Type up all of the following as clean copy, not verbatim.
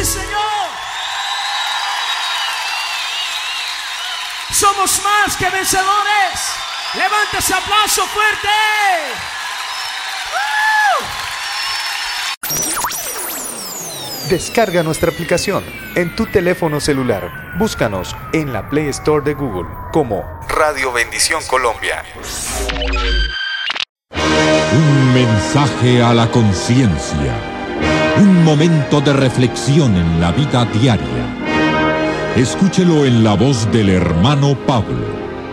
Sí, Señor. Somos más que vencedores. Levanta ese aplauso fuerte. Descarga nuestra aplicación en tu teléfono celular. Búscanos en la Play Store de Google como Radio Bendición Colombia. Un mensaje a la conciencia. Un momento de reflexión en la vida diaria. Escúchelo en la voz del hermano Pablo.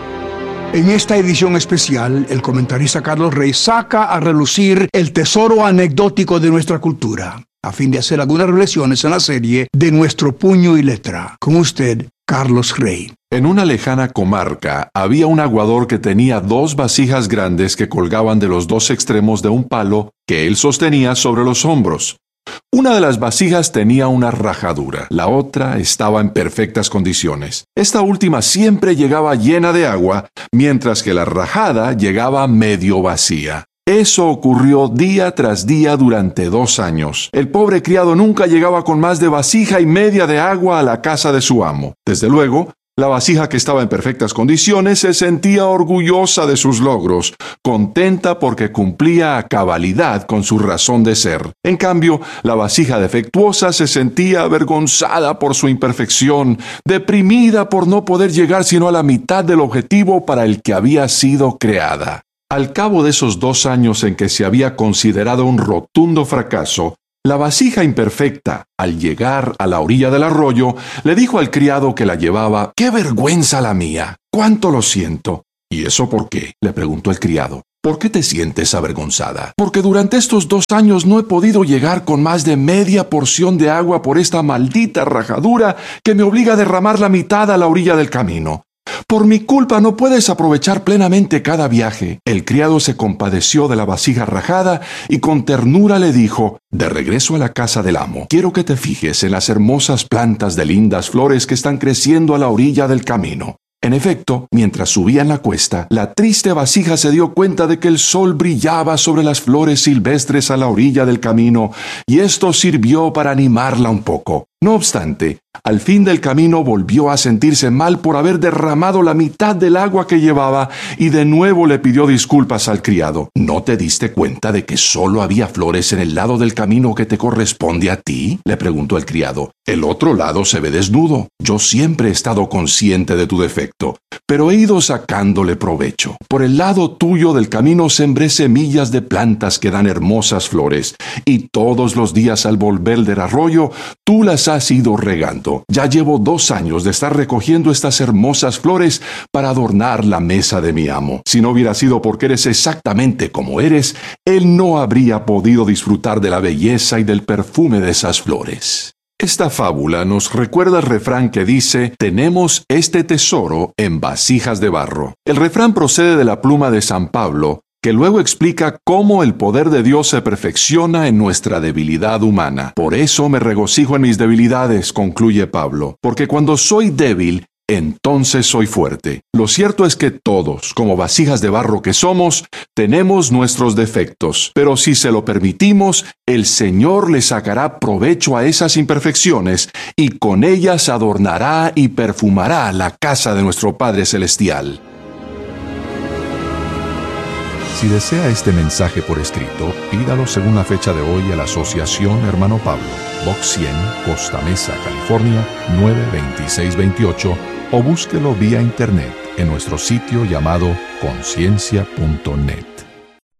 En esta edición especial, el comentarista Carlos Rey saca a relucir el tesoro anecdótico de nuestra cultura, a fin de hacer algunas reflexiones en la serie de Nuestro Puño y Letra. Con usted, Carlos Rey. En una lejana comarca había un aguador que tenía 2 vasijas grandes que colgaban de los 2 extremos de un palo que él sostenía sobre los hombros. Una de las vasijas tenía una rajadura, la otra estaba en perfectas condiciones. Esta última siempre llegaba llena de agua, mientras que la rajada llegaba medio vacía. Eso ocurrió día tras día durante 2 años. El pobre criado nunca llegaba con más de vasija y media de agua a la casa de su amo. Desde luego, la vasija que estaba en perfectas condiciones se sentía orgullosa de sus logros, contenta porque cumplía a cabalidad con su razón de ser. En cambio, la vasija defectuosa se sentía avergonzada por su imperfección, deprimida por no poder llegar sino a la mitad del objetivo para el que había sido creada. Al cabo de esos 2 años en que se había considerado un rotundo fracaso, la vasija imperfecta, al llegar a la orilla del arroyo, le dijo al criado que la llevaba: «¡Qué vergüenza la mía! ¡Cuánto lo siento!». «¿Y eso por qué?», le preguntó el criado. «¿Por qué te sientes avergonzada?». «Porque durante estos 2 años no he podido llegar con más de media porción de agua por esta maldita rajadura que me obliga a derramar la mitad a la orilla del camino. Por mi culpa no puedes aprovechar plenamente cada viaje». El criado se compadeció de la vasija rajada y con ternura le dijo: «De regreso a la casa del amo, quiero que te fijes en las hermosas plantas de lindas flores que están creciendo a la orilla del camino». En efecto, mientras subían la cuesta, la triste vasija se dio cuenta de que el sol brillaba sobre las flores silvestres a la orilla del camino, y esto sirvió para animarla un poco. No obstante, al fin del camino volvió a sentirse mal por haber derramado la mitad del agua que llevaba y de nuevo le pidió disculpas al criado. «¿No te diste cuenta de que solo había flores en el lado del camino que te corresponde a ti?», le preguntó el criado. «El otro lado se ve desnudo. Yo siempre he estado consciente de tu defecto, pero he ido sacándole provecho. Por el lado tuyo del camino sembré semillas de plantas que dan hermosas flores, y todos los días al volver del arroyo, tú las has ido regando. Ya llevo 2 años de estar recogiendo estas hermosas flores para adornar la mesa de mi amo. Si no hubiera sido porque eres exactamente como eres, él no habría podido disfrutar de la belleza y del perfume de esas flores». Esta fábula nos recuerda el refrán que dice: «Tenemos este tesoro en vasijas de barro». El refrán procede de la pluma de San Pablo, que luego explica cómo el poder de Dios se perfecciona en nuestra debilidad humana. «Por eso me regocijo en mis debilidades», concluye Pablo, «porque cuando soy débil, entonces soy fuerte». Lo cierto es que todos, como vasijas de barro que somos, tenemos nuestros defectos, pero si se lo permitimos, el Señor le sacará provecho a esas imperfecciones y con ellas adornará y perfumará la casa de nuestro Padre Celestial. Si desea este mensaje por escrito, pídalo según la fecha de hoy a la Asociación Hermano Pablo, Box 100, Costa Mesa, California, 92628, o búsquelo vía internet en nuestro sitio llamado conciencia.net.